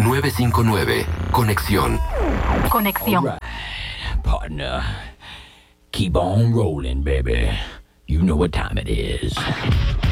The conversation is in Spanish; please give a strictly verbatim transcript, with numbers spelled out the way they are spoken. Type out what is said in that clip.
nueve cinco nueve. Conexión. Conexión. All right, partner. Keep on rolling, baby. You know what time it is.